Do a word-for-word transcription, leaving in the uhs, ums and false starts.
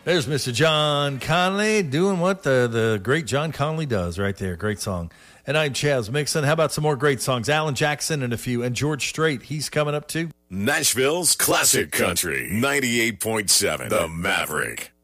There's Mister John Conley doing what the, the great John Conley does right there. Great song. And I'm Chaz Mixon. How about some more great songs? Alan Jackson and a few. And George Strait, he's coming up too. Nashville's Classic Country, ninety-eight point seven, The Maverick.